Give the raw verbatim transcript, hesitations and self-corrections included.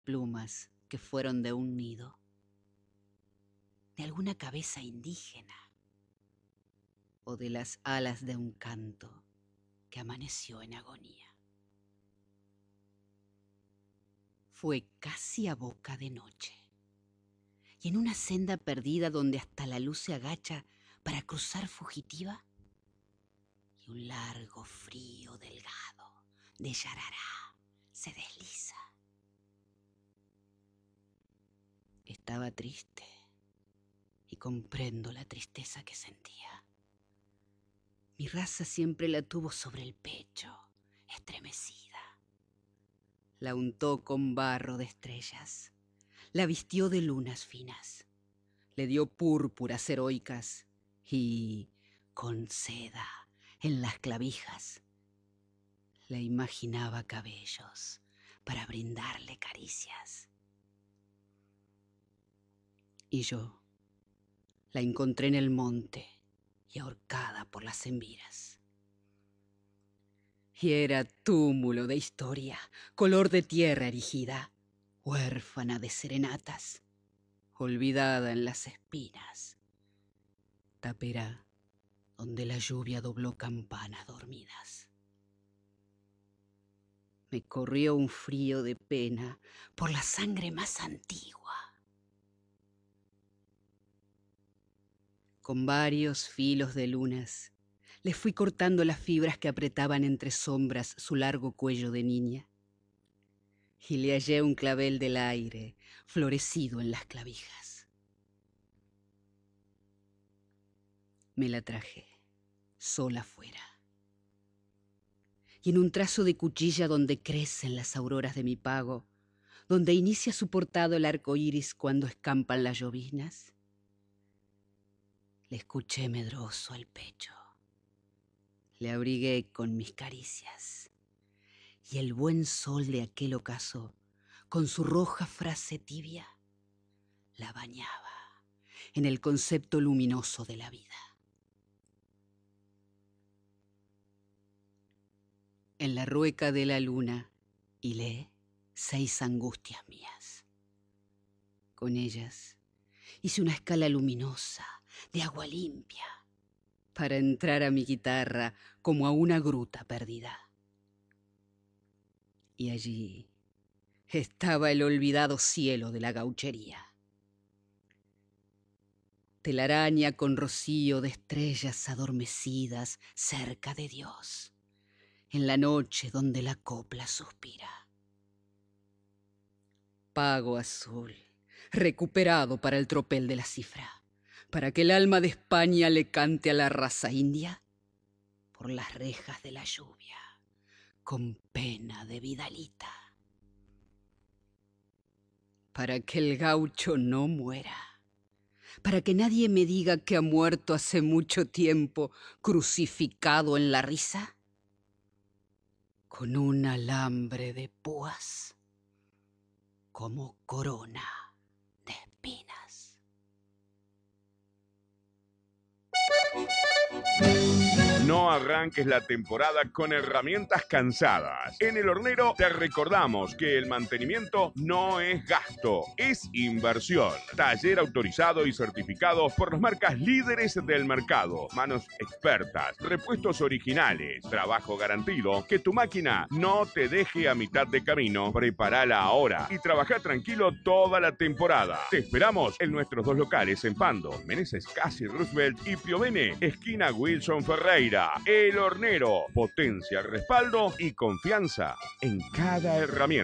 plumas que fueron de un nido, de alguna cabeza indígena o de las alas de un canto que amaneció en agonía. Fue casi a boca de noche, y en una senda perdida donde hasta la luz se agacha para cruzar fugitiva, y un largo frío delgado de yarará se desliza. Estaba triste y comprendo la tristeza que sentía. Mi raza siempre la tuvo sobre el pecho, estremecida. La untó con barro de estrellas, la vistió de lunas finas, le dio púrpuras heroicas y, con seda en las clavijas, le imaginaba cabellos para brindarle caricias. Y yo la encontré en el monte y ahorcada por las embiras. Y era túmulo de historia, color de tierra erigida, huérfana de serenatas, olvidada en las espinas, tapera donde la lluvia dobló campanas dormidas. Me corrió un frío de pena por la sangre más antigua. Con varios filos de lunas le fui cortando las fibras que apretaban entre sombras su largo cuello de niña. Y le hallé un clavel del aire florecido en las clavijas. Me la traje, sola fuera. Y en un trazo de cuchilla donde crecen las auroras de mi pago, donde inicia su portado el arco iris cuando escampan las lloviznas, le escuché medroso al pecho. Le abrigué con mis caricias, y el buen sol de aquel ocaso, con su roja frase tibia, la bañaba en el concepto luminoso de la vida. En la rueca de la luna hilé seis angustias mías. Con ellas hice una escala luminosa de agua limpia para entrar a mi guitarra como a una gruta perdida. Y allí estaba el olvidado cielo de la gauchería. Telaraña con rocío de estrellas adormecidas cerca de Dios, en la noche donde la copla suspira. Pago azul, recuperado para el tropel de la cifra, para que el alma de España le cante a la raza india por las rejas de la lluvia, con pena de Vidalita. Para que el gaucho no muera, para que nadie me diga que ha muerto hace mucho tiempo crucificado en la risa, con un alambre de púas como corona de espinas. No arranques la temporada con herramientas cansadas. En El Hornero te recordamos que el mantenimiento no es gasto, es inversión. Taller autorizado y certificado por las marcas líderes del mercado. Manos expertas, repuestos originales, trabajo garantido. Que tu máquina no te deje a mitad de camino. Prepárala ahora y trabaja tranquilo toda la temporada. Te esperamos en nuestros dos locales en Pando, Meneses Casi Roosevelt y Piovene, esquina Wilson Ferreira. El Hornero, potencia, respaldo y confianza en cada herramienta.